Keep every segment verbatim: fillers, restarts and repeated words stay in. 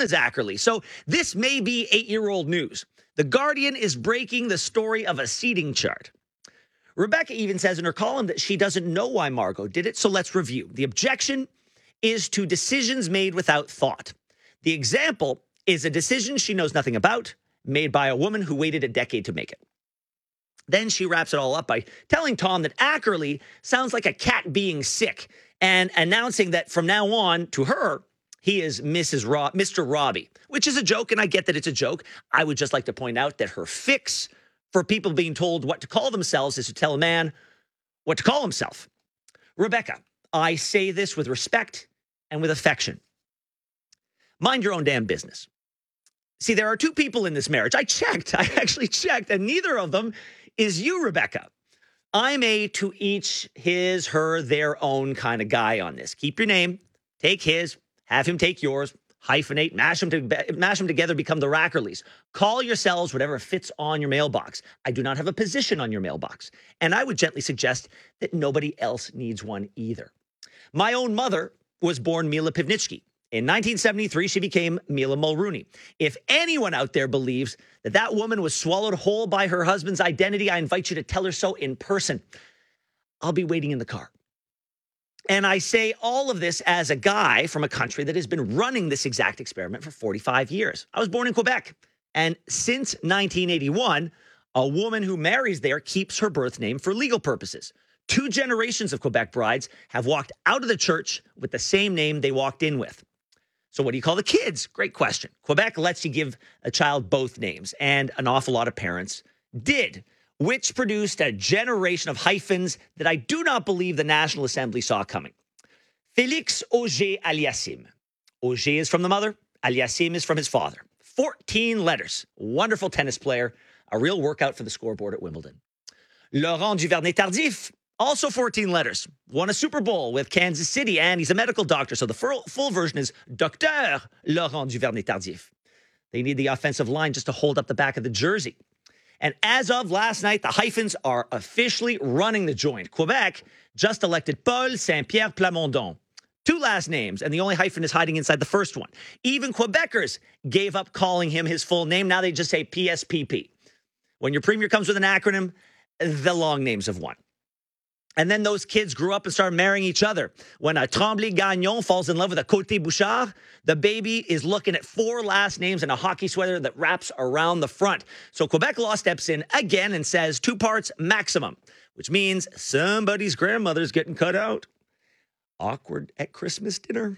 as Ackerley. So this may be eight-year-old news. The Guardian is breaking the story of a seating chart. Rebecca even says in her column that she doesn't know why Margot did it, so let's review. The objection is to decisions made without thought. The example is a decision she knows nothing about, made by a woman who waited a decade to make it. Then she wraps it all up by telling Tom that Ackerley sounds like a cat being sick and announcing that from now on, to her, he is Missus Ro- Mister Robbie, which is a joke, and I get that it's a joke. I would just like to point out that her fix for people being told what to call themselves is to tell a man what to call himself. Rebecca, I say this with respect and with affection. Mind your own damn business. See, there are two people in this marriage. I checked. I actually checked, and neither of them is you, Rebecca. I'm a to each his, her, their own kind of guy on this. Keep your name, take his, have him take yours, hyphenate, mash them, to, mash them together, become the Rackerleys. Call yourselves whatever fits on your mailbox. I do not have a position on your mailbox, and I would gently suggest that nobody else needs one either. My own mother was born Mila Pivnitsky. In nineteen seventy-three, she became Mila Mulrooney. If anyone out there believes that that woman was swallowed whole by her husband's identity, I invite you to tell her so in person. I'll be waiting in the car. And I say all of this as a guy from a country that has been running this exact experiment for forty-five years. I was born in Quebec. And since nineteen eighty-one, a woman who marries there keeps her birth name for legal purposes. Two generations of Quebec brides have walked out of the church with the same name they walked in with. So what do you call the kids? Great question. Quebec lets you give a child both names, and an awful lot of parents did, which produced a generation of hyphens that I do not believe the National Assembly saw coming. Félix Auger Aliassime. Auger is from the mother. Aliassime is from his father. fourteen letters. Wonderful tennis player. A real workout for the scoreboard at Wimbledon. Laurent Duvernay-Tardif. Also fourteen letters. Won a Super Bowl with Kansas City, and he's a medical doctor, so the full, full version is Docteur Laurent Duvernay-Tardif. They need the offensive line just to hold up the back of the jersey. And as of last night, the hyphens are officially running the joint. Quebec just elected Paul Saint-Pierre Plamondon. Two last names, and the only hyphen is hiding inside the first one. Even Quebecers gave up calling him his full name. Now they just say P S P P. When your premier comes with an acronym, the long names have won. And then those kids grew up and started marrying each other. When a Tremblay Gagnon falls in love with a Côté Bouchard, the baby is looking at four last names and a hockey sweater that wraps around the front. So Quebec Law steps in again and says two parts maximum, which means somebody's grandmother's getting cut out. Awkward at Christmas dinner.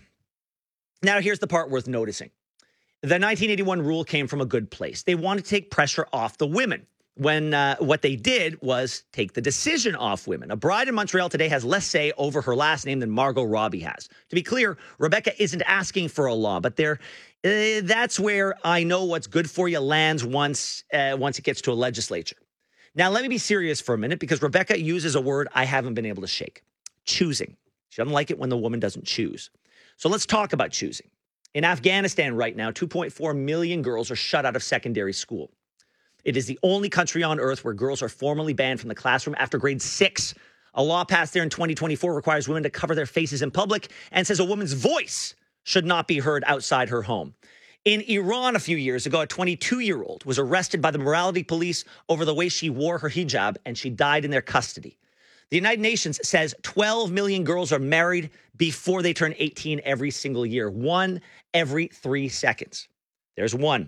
Now, here's the part worth noticing. The nineteen eighty-one rule came from a good place. They wanted to take pressure off the women. When uh, what they did was take the decision off women. A bride in Montreal today has less say over her last name than Margot Robbie has. To be clear, Rebecca isn't asking for a law, but there, uh, that's where I know what's good for you lands once, uh, once it gets to a legislature. Now, let me be serious for a minute, because Rebecca uses a word I haven't been able to shake. Choosing. She doesn't like it when the woman doesn't choose. So let's talk about choosing. In Afghanistan right now, two point four million girls are shut out of secondary school. It is the only country on earth where girls are formally banned from the classroom after grade six. A law passed there in twenty twenty-four requires women to cover their faces in public and says a woman's voice should not be heard outside her home. In Iran a few years ago, a twenty-two-year-old was arrested by the morality police over the way she wore her hijab, and she died in their custody. The United Nations says twelve million girls are married before they turn eighteen every single year. One every three seconds. There's one.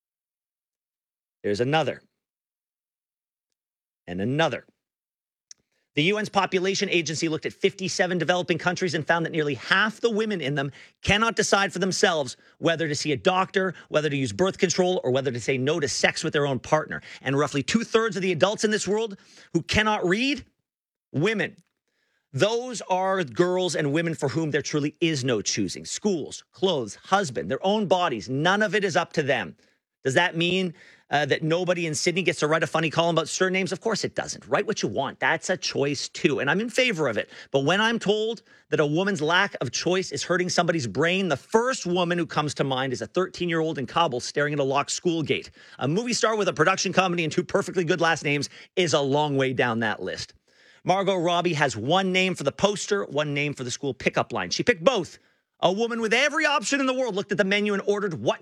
There's another. And another. The U N's population agency looked at fifty-seven developing countries and found that nearly half the women in them cannot decide for themselves whether to see a doctor, whether to use birth control, or whether to say no to sex with their own partner. And roughly two-thirds of the adults in this world who cannot read, women. Those are girls and women for whom there truly is no choosing. Schools, clothes, husband, their own bodies, none of it is up to them. Does that mean uh, that nobody in Sydney gets to write a funny column about surnames? Of course it doesn't. Write what you want. That's a choice too. And I'm in favor of it. But when I'm told that a woman's lack of choice is hurting somebody's brain, the first woman who comes to mind is a thirteen-year-old in Kabul staring at a locked school gate. A movie star with a production company and two perfectly good last names is a long way down that list. Margot Robbie has one name for the poster, one name for the school pickup line. She picked both. A woman with every option in the world looked at the menu and ordered what